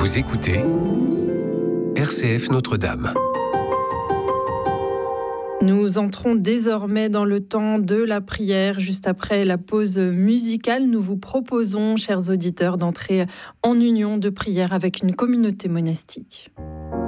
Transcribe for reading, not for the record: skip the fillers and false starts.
Vous écoutez RCF Notre-Dame. Nous entrons désormais dans le temps de la prière. Juste après la pause musicale, nous vous proposons, chers auditeurs, d'entrer en union de prière avec une communauté monastique.